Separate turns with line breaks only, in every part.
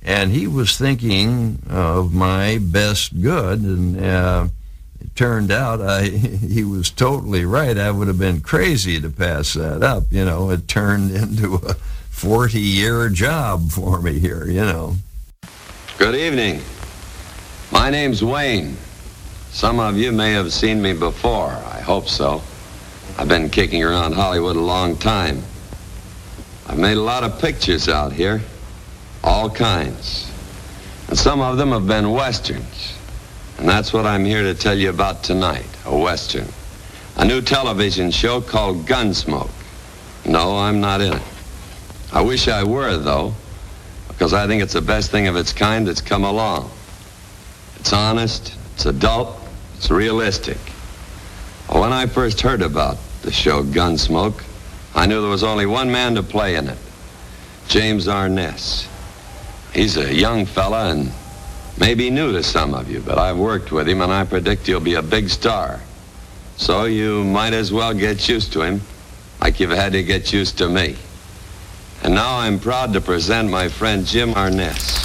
And he was thinking of my best good, and it turned out he was totally right. I would have been crazy to pass that up. It turned into a 40-year job for me here,
Good evening. My name's Wayne. Some of you may have seen me before. I hope so. I've been kicking around Hollywood a long time. I've made a lot of pictures out here, all kinds. And some of them have been westerns. And that's what I'm here to tell you about tonight, a western. A new television show called Gunsmoke. No, I'm not in it. I wish I were, though, because I think it's the best thing of its kind that's come along. It's honest, it's adult, it's realistic. When I first heard about the show Gunsmoke, I knew there was only one man to play in it, James Arness. He's a young fella and maybe new to some of you, but I've worked with him and I predict he'll be a big star. So you might as well get used to him like you've had to get used to me. And now I'm proud to present my friend Jim Arness.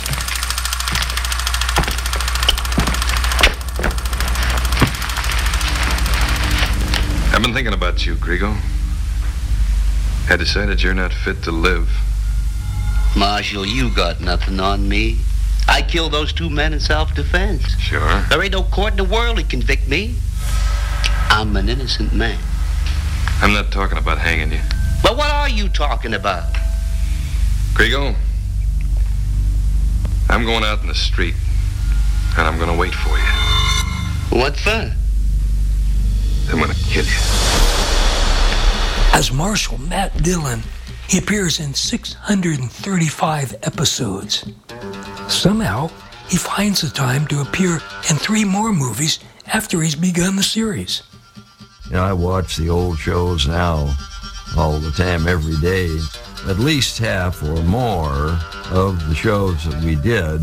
I've been thinking about you, Grego. I decided you're not fit to live.
Marshal, you got nothing on me. I killed those two men in self-defense.
Sure.
There ain't no court in the world that can convict me. I'm an innocent man.
I'm not talking about hanging you.
But what are you talking about?
Grego, I'm going out in the street, and I'm going to wait for you.
What for?
I'm going to kill you.
As Marshal Matt Dillon, he appears in 635 episodes. Somehow, he finds the time to appear in 3 more movies after he's begun the series.
I watch the old shows now all the time, every day. At least half or more of the shows that we did,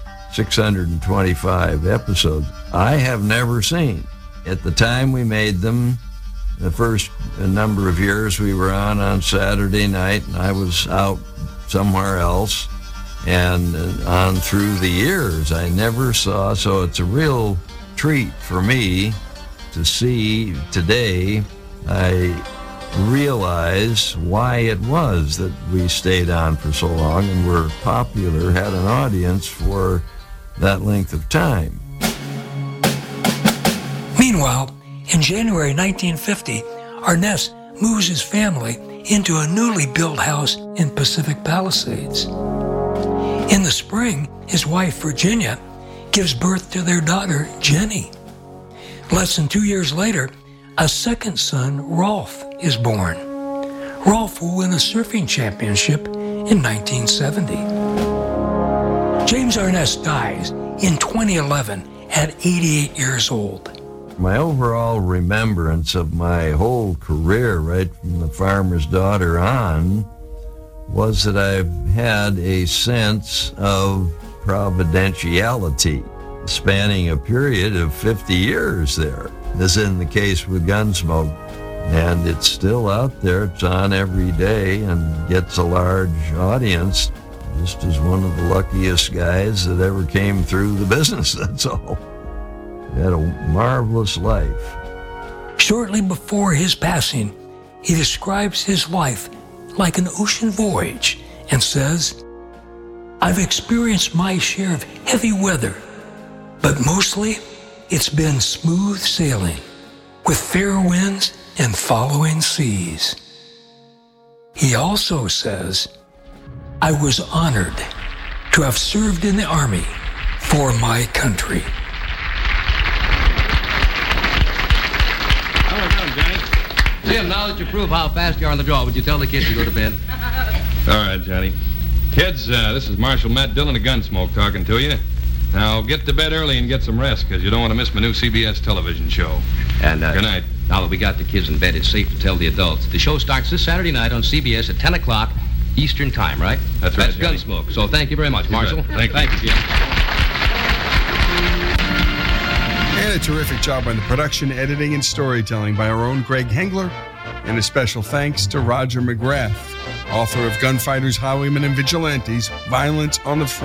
625 episodes, I have never seen. At the time we made them, the first number of years we were on Saturday night, and I was out somewhere else. And on through the years, I never saw, so it's a real treat for me to see today. I realize why it was that we stayed on for so long and were popular, had an audience for that length of time.
Meanwhile, in January 1950, Arness moves his family into a newly built house in Pacific Palisades. In the spring, his wife, Virginia, gives birth to their daughter, Jenny. Less than 2 years later, a second son, Rolf, is born. Rolf will win a surfing championship in 1970. James Arness dies in 2011 at 88 years old.
My overall remembrance of my whole career, right from The Farmer's Daughter on, was that I've had a sense of providentiality spanning a period of 50 years there, as in the case with Gunsmoke. And it's still out there. It's on every day and gets a large audience, just as one of the luckiest guys that ever came through the business, that's all. He had a marvelous life.
Shortly before his passing, he describes his life like an ocean voyage and says, "I've experienced my share of heavy weather, but mostly it's been smooth sailing with fair winds and following seas." He also says, "I was honored to have served in the Army for my country."
Jim, now that you prove how fast you are on the draw, would you tell the kids to go to bed?
All right, Johnny. Kids, this is Marshal Matt Dillon of Gunsmoke talking to you. Now, get to bed early and get some rest, because you don't want to miss my new CBS television show.
And,
good night.
Now that we got the kids in bed, it's safe to tell the adults. The show starts this Saturday night on CBS at 10 o'clock Eastern Time, right?
That's right, Johnny.
Gunsmoke. So thank you very much, Marshal.
Thank you,
Jim.
And a terrific job on the production, editing, and storytelling by our own Greg Hengler. And a special thanks to Roger McGrath, author of Gunfighters, Highwaymen, and Vigilantes, Violence on the Front.